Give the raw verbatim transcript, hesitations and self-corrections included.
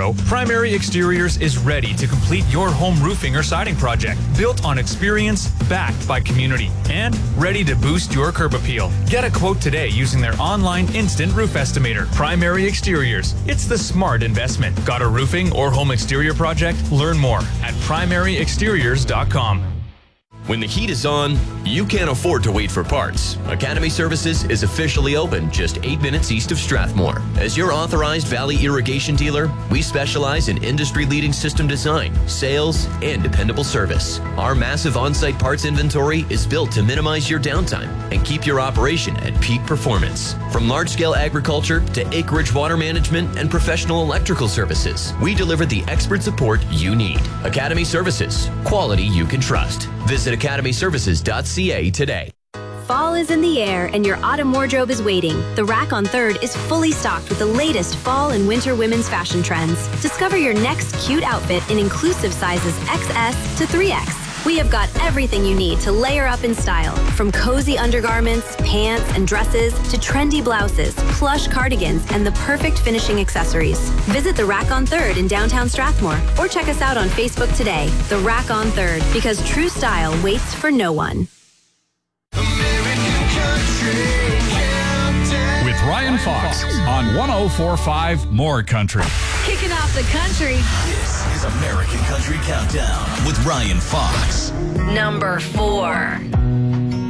know, Primary Exteriors is ready to complete your home roofing or siding project. Built on experience, backed by community, and ready to boost your curb appeal. Get a quote today using their online instant roof estimator. Primary Exteriors. It's the smart investment. Got a roofing or home exterior project? Learn more at primary exteriors dot com. When the heat is on, you can't afford to wait for parts. Academy Services is officially open just eight minutes east of Strathmore. As your authorized Valley Irrigation dealer, we specialize in industry-leading system design, sales, and dependable service. Our massive on-site parts inventory is built to minimize your downtime and keep your operation at peak performance. From large-scale agriculture to acreage water management and professional electrical services, we deliver the expert support you need. Academy Services, quality you can trust. Visit academy services dot c a today. Fall is in the air and your autumn wardrobe is waiting. The Rack on Third is fully stocked with the latest fall and winter women's fashion trends. Discover your next cute outfit in inclusive sizes X S to three X. We have got everything you need to layer up in style, from cozy undergarments, pants, and dresses to trendy blouses, plush cardigans, and the perfect finishing accessories. Visit The Rack on Third in downtown Strathmore or check us out on Facebook today. The Rack on Third, because true style waits for no one. With Ryan Fox on one oh four point five More Country. Kicking off the country. This is American Country Countdown with Ryan Fox. Number four.